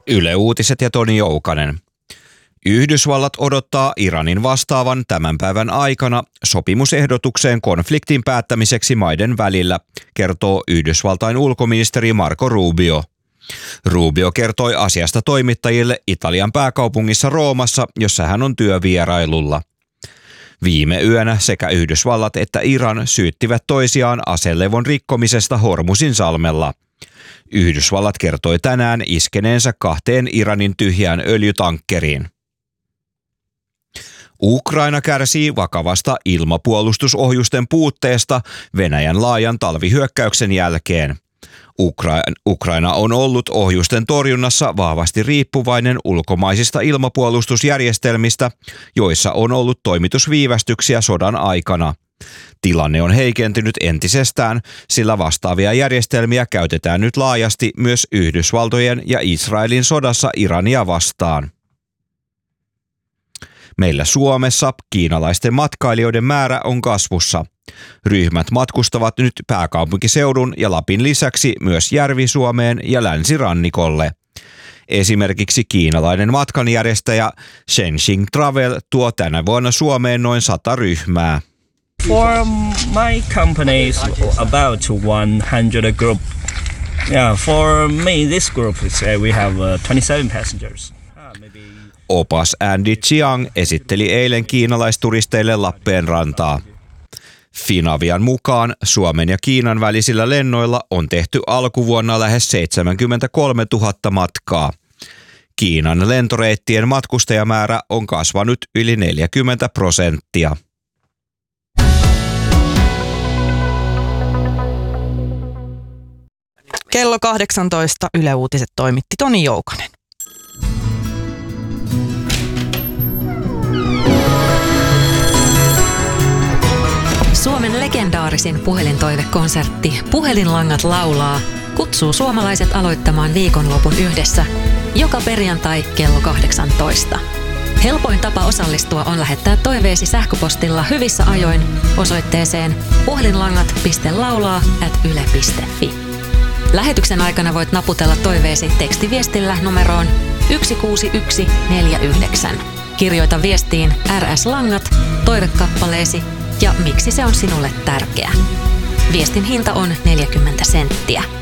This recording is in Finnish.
Yle Uutiset ja Toni Joukanen. Yhdysvallat odottaa Iranin vastaavan tämän päivän aikana sopimusehdotukseen konfliktin päättämiseksi maiden välillä, kertoo Yhdysvaltain ulkoministeri Marco Rubio. Rubio kertoi asiasta toimittajille Italian pääkaupungissa Roomassa, jossa hän on työvierailulla. Viime yönä sekä Yhdysvallat että Iran syyttivät toisiaan aselevon rikkomisesta Hormuzin salmella. Yhdysvallat kertoi tänään iskeneensä 2 Iranin tyhjään öljytankkeriin. Ukraina kärsii vakavasta ilmapuolustusohjusten puutteesta Venäjän laajan talvihyökkäyksen jälkeen. Ukraina on ollut ohjusten torjunnassa vahvasti riippuvainen ulkomaisista ilmapuolustusjärjestelmistä, joissa on ollut toimitusviivästyksiä sodan aikana. Tilanne on heikentynyt entisestään, sillä vastaavia järjestelmiä käytetään nyt laajasti myös Yhdysvaltojen ja Israelin sodassa Irania vastaan. Meillä Suomessa kiinalaisten matkailijoiden määrä on kasvussa. Ryhmät matkustavat nyt pääkaupunkiseudun ja Lapin lisäksi myös Järvi-Suomeen ja länsirannikolle. Esimerkiksi kiinalainen matkanjärjestäjä Shenxing Travel tuo tänä vuonna Suomeen noin 100 ryhmää. For my company is about 100 group. Yeah, for me this group is we have 27 passengers. Opas Andy Chiang esitteli eilen kiinalaisturisteille Lappeenrantaa. Finavian mukaan Suomen ja Kiinan välisillä lennoilla on tehty alkuvuonna lähes 73 000 matkaa. Kiinan lentoreittien matkustajamäärä on kasvanut yli 40%. Kello 18 Yle Uutiset toimitti Toni Joukanen. Suomen legendaarisin puhelintoivekonsertti Puhelinlangat laulaa kutsuu suomalaiset aloittamaan viikonlopun yhdessä joka perjantai kello 18. Helpoin tapa osallistua on lähettää toiveesi sähköpostilla hyvissä ajoin osoitteeseen puhelinlangat.laulaa@yle.fi. Lähetyksen aikana voit naputella toiveesi tekstiviestillä numeroon 16149. Kirjoita viestiin RS Langat, toivekappaleesi ja miksi se on sinulle tärkeä. Viestin hinta on 40 senttiä.